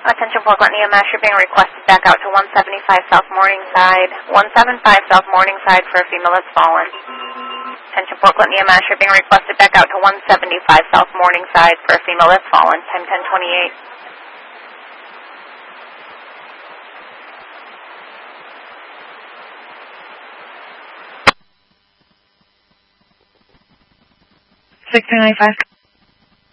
Attention Portland EMS, you're being requested back out to 175 South Morningside. 175 South Morningside for a female that's fallen. Attention Portland EMS, you're being requested back out to 175 South Morningside for a female that's fallen. Time 10:28. Victor 95